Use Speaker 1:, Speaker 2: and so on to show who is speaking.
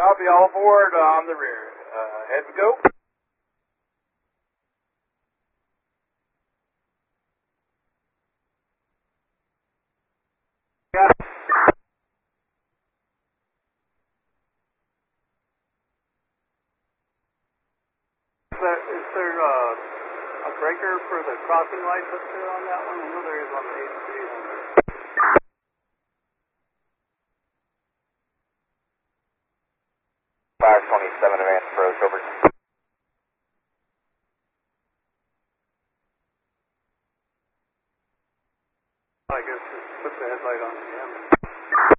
Speaker 1: Copy, all aboard on the rear. Head we go. Got it.
Speaker 2: Is there a breaker for the crossing lights up there on that one? I know there is on the 8th Street.
Speaker 3: 527 advance approach, over.